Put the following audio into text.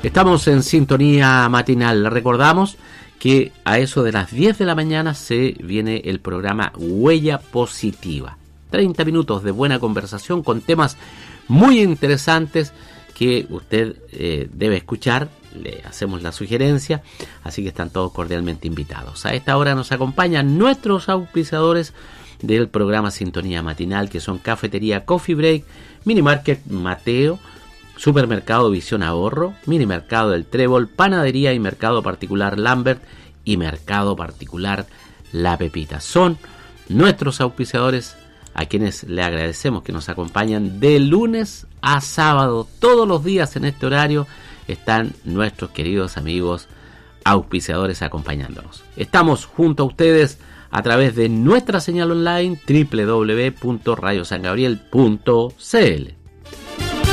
Estamos en sintonía matinal. Le recordamos que a eso de las 10 de la mañana se viene el programa Huella Positiva. 30 minutos de buena conversación con temas muy interesantes que usted debe escuchar. Le hacemos la sugerencia, así que están todos cordialmente invitados. A esta hora nos acompañan nuestros auspiciadores del programa Sintonía Matinal, que son Cafetería Coffee Break, Minimarket Mateo, Supermercado Visión Ahorro, Minimercado del Trébol, Panadería y Mercado Particular Lambert y Mercado Particular La Pepita. Son nuestros auspiciadores a quienes le agradecemos que nos acompañan de lunes a sábado. Todos los días en este horario están nuestros queridos amigos auspiciadores acompañándonos. Estamos junto a ustedes a través de nuestra señal online www.radiosangabriel.cl.